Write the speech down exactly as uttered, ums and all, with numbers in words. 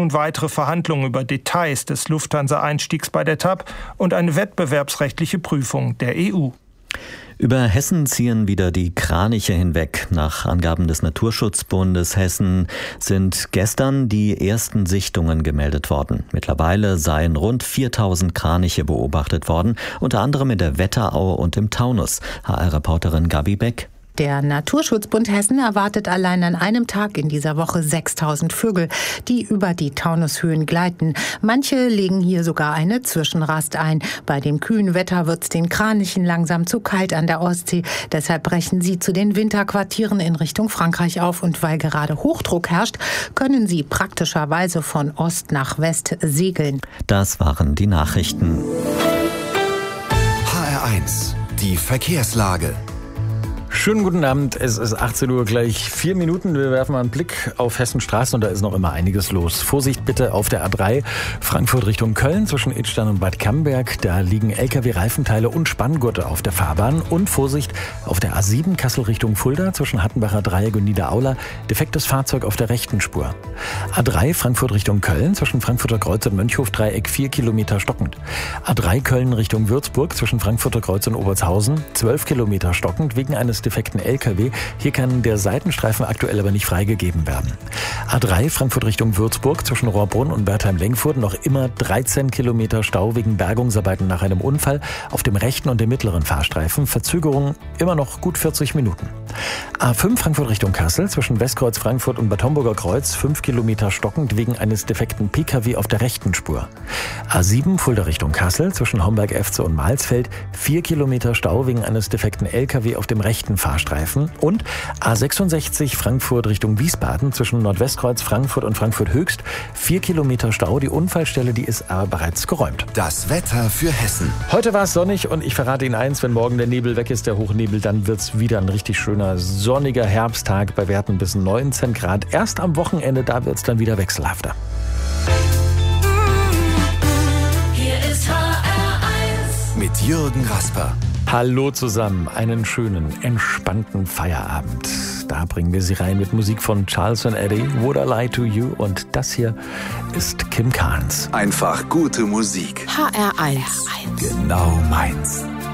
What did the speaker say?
nun weitere Verhandlungen über Details des Lufthansa-Einstiegs bei der T A P und eine wettbewerbsrechtliche Prüfung der E U. Über Hessen ziehen wieder die Kraniche hinweg. Nach Angaben des Naturschutzbundes Hessen sind gestern die ersten Sichtungen gemeldet worden. Mittlerweile seien rund viertausend Kraniche beobachtet worden, unter anderem in der Wetterau und im Taunus. H R-Reporterin Gabi Beck. Der Naturschutzbund Hessen erwartet allein an einem Tag in dieser Woche sechstausend Vögel, die über die Taunushöhen gleiten. Manche legen hier sogar eine Zwischenrast ein. Bei dem kühlen Wetter wird es den Kranichen langsam zu kalt an der Ostsee. Deshalb brechen sie zu den Winterquartieren in Richtung Frankreich auf. Und weil gerade Hochdruck herrscht, können sie praktischerweise von Ost nach West segeln. Das waren die Nachrichten. H R eins, die Verkehrslage. Schönen guten Abend, es ist achtzehn Uhr, gleich vier Minuten. Wir werfen mal einen Blick auf Hessens Straßen und da ist noch immer einiges los. Vorsicht bitte auf der A drei, Frankfurt Richtung Köln zwischen Idstein und Bad Camberg. Da liegen L K W-Reifenteile und Spanngurte auf der Fahrbahn. Und Vorsicht auf der A sieben, Kassel Richtung Fulda zwischen Hattenbacher Dreieck und Niederaula. Defektes Fahrzeug auf der rechten Spur. A drei, Frankfurt Richtung Köln zwischen Frankfurter Kreuz und Mönchhof-Dreieck vier Kilometer stockend. A drei, Köln Richtung Würzburg zwischen Frankfurter Kreuz und Obertshausen zwölf Kilometer stockend wegen eines defekten L K W. Hier kann der Seitenstreifen aktuell aber nicht freigegeben werden. A drei Frankfurt Richtung Würzburg zwischen Rohrbrunn und Bertheim-Lenkfurt noch immer dreizehn Kilometer Stau wegen Bergungsarbeiten nach einem Unfall auf dem rechten und dem mittleren Fahrstreifen. Verzögerung immer noch gut vierzig Minuten. A fünf Frankfurt Richtung Kassel zwischen Westkreuz Frankfurt und Bad Homburger Kreuz fünf Kilometer stockend wegen eines defekten P K W auf der rechten Spur. A sieben Fulda Richtung Kassel zwischen Homberg-Efze und Mahlsfeld vier Kilometer Stau wegen eines defekten L K W auf dem rechten Fahrstreifen. Und A sechsundsechzig Frankfurt Richtung Wiesbaden zwischen Nordwestkreuz Frankfurt und Frankfurt Höchst vier Kilometer Stau. Die Unfallstelle, die ist aber bereits geräumt. Das Wetter für Hessen. Heute war es sonnig und ich verrate Ihnen eins, wenn morgen der Nebel weg ist, der Hochnebel, dann wird es wieder ein richtig schöner, sonniger Herbsttag bei Werten bis neunzehn Grad. Erst am Wochenende, da wird es dann wieder wechselhafter. Hier ist H R eins mit Jürgen Rasper. Hallo zusammen, einen schönen, entspannten Feierabend. Da bringen wir Sie rein mit Musik von Charles and Eddie, Would I Lie to You, und das hier ist Kim Carnes. Einfach gute Musik. H R eins. Genau meins.